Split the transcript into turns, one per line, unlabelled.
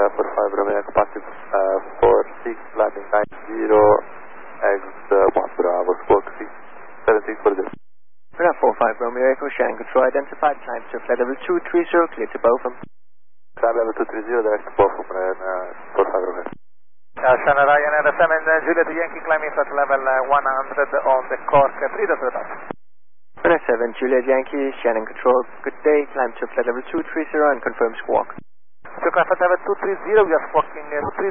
45 Romeo, capacity 46, landing 90, exit 1 Bravo, squawk 7640.
Bravo 45 Romeo Echo, Shannon Control identified, climb to flight level 230, clear to Botham.
Climb level 230, direct to Botham, and 45 Romeo.
Shannon Ryanair 7 Juliet Yankee climbing flight level 100 on the Cork 3.0.
Runway 7 Juliet Yankee, Shannon Control, good day, climb to flight level 230 and confirm squawk.
So climb flight level 230, we are squawking 230.